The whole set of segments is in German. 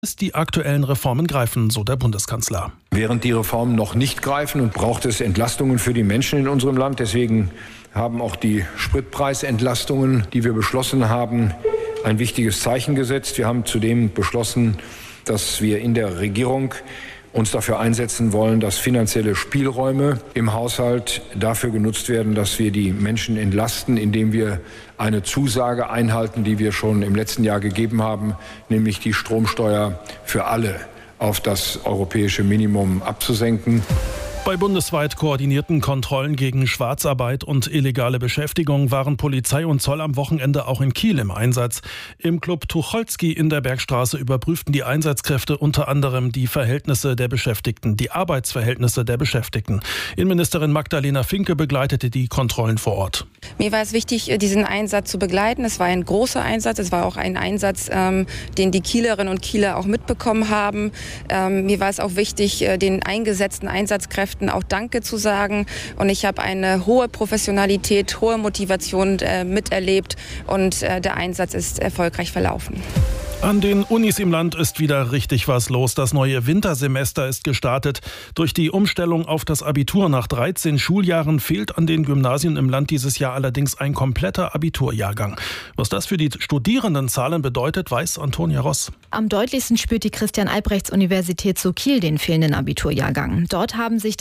Bis die aktuellen Reformen greifen, so der Bundeskanzler. Während die Reformen noch nicht greifen und braucht es Entlastungen für die Menschen in unserem Land. Deswegen haben auch die Spritpreisentlastungen, die wir beschlossen haben, ein wichtiges Zeichen gesetzt. Wir haben zudem beschlossen, dass wir in der Regierung uns dafür einsetzen wollen, dass finanzielle Spielräume im Haushalt dafür genutzt werden, dass wir die Menschen entlasten, indem wir eine Zusage einhalten, die wir schon im letzten Jahr gegeben haben, nämlich die Stromsteuer für alle auf das europäische Minimum abzusenken. Bei bundesweit koordinierten Kontrollen gegen Schwarzarbeit und illegale Beschäftigung waren Polizei und Zoll am Wochenende auch in Kiel im Einsatz. Im Club Tucholsky in der Bergstraße überprüften die Einsatzkräfte unter anderem die Verhältnisse der Beschäftigten, die Arbeitsverhältnisse der Beschäftigten. Innenministerin Magdalena Finke begleitete die Kontrollen vor Ort. Mir war es wichtig, diesen Einsatz zu begleiten. Es war ein großer Einsatz. Es war auch ein Einsatz, den die Kielerinnen und Kieler auch mitbekommen haben. Mir war es auch wichtig, den eingesetzten Einsatzkräften auch Danke zu sagen. Und ich habe eine hohe Professionalität, hohe Motivation miterlebt. Und der Einsatz ist erfolgreich verlaufen. An den Unis im Land ist wieder richtig was los. Das neue Wintersemester ist gestartet. Durch die Umstellung auf das Abitur nach 13 Schuljahren fehlt an den Gymnasien im Land dieses Jahr allerdings ein kompletter Abiturjahrgang. Was das für die Studierendenzahlen bedeutet, weiß Antonia Ross. Am deutlichsten spürt die Christian-Albrechts-Universität zu Kiel den fehlenden Abiturjahrgang. Dort haben sich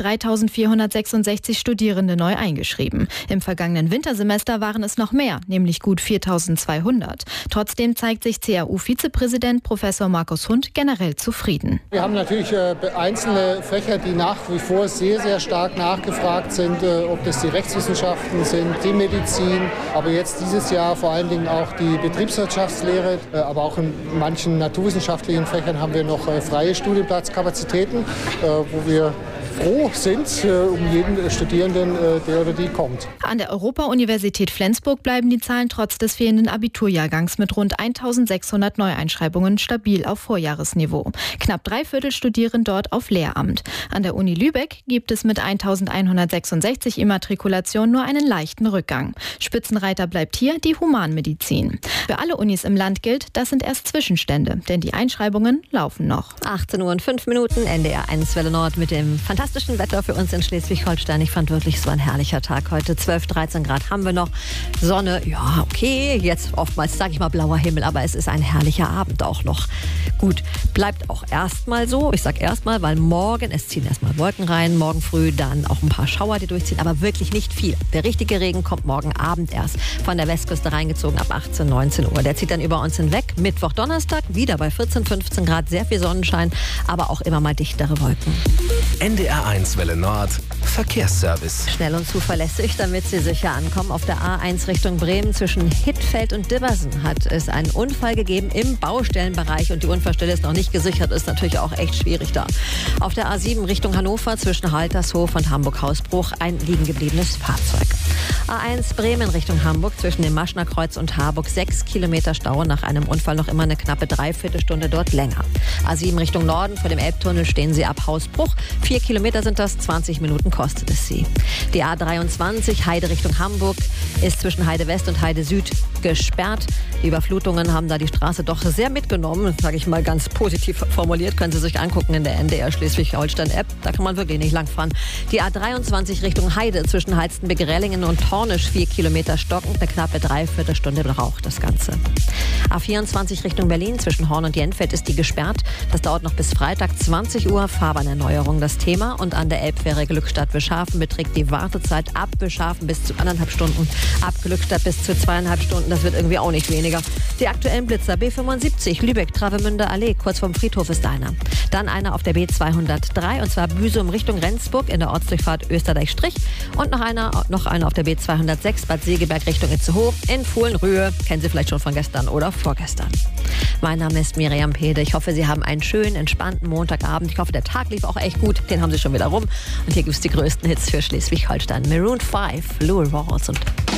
3.466 Studierende neu eingeschrieben. Im vergangenen Wintersemester waren es noch mehr, nämlich gut 4.200. Trotzdem zeigt sich CAU-Vizepräsident Professor Markus Hund generell zufrieden. Wir haben natürlich einzelne Fächer, die nach wie vor sehr, sehr stark nachgefragt sind, ob das die Rechtswissenschaften sind, die Medizin, aber jetzt dieses Jahr vor allen Dingen auch die Betriebswirtschaftslehre, aber auch in manchen naturwissenschaftlichen Fächern haben wir noch freie Studienplatzkapazitäten, wo wir froh sind um jeden Studierenden, der oder die kommt. An der Europa-Universität Flensburg bleiben die Zahlen trotz des fehlenden Abiturjahrgangs mit rund 1.600 Neueinschreibungen stabil auf Vorjahresniveau. Knapp 3/4 studieren dort auf Lehramt. An der Uni Lübeck gibt es mit 1.166 Immatrikulationen nur einen leichten Rückgang. Spitzenreiter bleibt hier die Humanmedizin. Für alle Unis im Land gilt, das sind erst Zwischenstände, denn die Einschreibungen laufen noch. 18:05 NDR 1 Welle Nord mit dem fantastischen Wetter für uns in Schleswig-Holstein. Ich fand wirklich, es war ein herrlicher Tag heute. 12, 13 Grad haben wir noch. Sonne, ja okay, jetzt oftmals sage ich mal blauer Himmel, aber es ist ein herrlicher Abend auch noch. Gut, bleibt auch erstmal so. Ich sage erstmal, weil morgen, es ziehen erstmal Wolken rein, morgen früh dann auch ein paar Schauer, die durchziehen, aber wirklich nicht viel. Der richtige Regen kommt morgen Abend erst von der Westküste reingezogen ab 18, 19 Uhr. Der zieht dann über uns hinweg. Mittwoch, Donnerstag wieder bei 14, 15 Grad, sehr viel Sonnenschein, aber auch immer mal dichtere Wolken. NDR 1 Welle Nord, Verkehrsservice. Schnell und zuverlässig, damit Sie sicher ankommen. Auf der A1 Richtung Bremen zwischen Hittfeld und Dibbersen hat es einen Unfall gegeben im Baustellenbereich und die Unfallstelle ist noch nicht gesichert, ist natürlich auch echt schwierig da. Auf der A7 Richtung Hannover zwischen Haltershof und Hamburg-Hausbruch ein liegen gebliebenes Fahrzeug. A1 Bremen Richtung Hamburg zwischen dem Maschner Kreuz und Harburg 6 Kilometer Stau, nach einem Unfall noch immer eine knappe Dreiviertelstunde dort länger. A7 Richtung Norden vor dem Elbtunnel stehen Sie ab Hausbruch. 4 Kilometer sind das, 20 Minuten kostet es Sie. Die A23 Heide Richtung Hamburg ist zwischen Heide West und Heide Süd gesperrt. Die Überflutungen haben da die Straße doch sehr mitgenommen, sage ich mal ganz positiv formuliert. Können Sie sich angucken in der NDR Schleswig-Holstein-App. Da kann man wirklich nicht langfahren. Die A23 Richtung Heide zwischen Halstenbek-Rellingen und Tornisch 4 Kilometer stockend. Eine knappe Dreiviertelstunde braucht das Ganze. A24 Richtung Berlin zwischen Horn und Jenfeld ist die gesperrt. Das dauert noch bis Freitag 20 Uhr. Fahrbahnerneuerung das Thema. Und an der Elbfähre Glückstadt-Bischhafen beträgt die Wartezeit ab Bischhafen bis zu 1,5 Stunden. Ab Glückstadt bis zu 2,5 Stunden. Das wird irgendwie auch nicht weniger. Die aktuellen Blitzer B75 Lübeck-Travemünde Allee, kurz vorm Friedhof ist einer. Dann einer auf der B203 und zwar Büsum Richtung Rendsburg in der Ortsdurchfahrt Österreich-Strich. Und noch einer auf der B206 Bad Segeberg Richtung Itzehoe in Fohlenrühe. Kennen Sie vielleicht schon von gestern oder vorgestern. Mein Name ist Miriam Pede. Ich hoffe, Sie haben einen schönen, entspannten Montagabend. Ich hoffe, der Tag lief auch echt gut. Den haben Sie schon wieder rum. Und hier gibt es die größten Hits für Schleswig-Holstein. Maroon 5, Lou Rawls und